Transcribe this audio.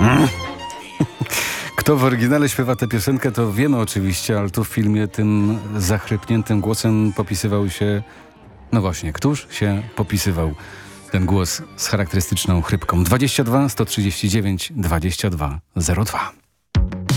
Kto w oryginale śpiewa tę piosenkę, to wiemy oczywiście, ale tu w filmie tym zachrypniętym głosem popisywał się... No właśnie, któż się popisywał? Ten głos z charakterystyczną chrypką. 22 139 22 02.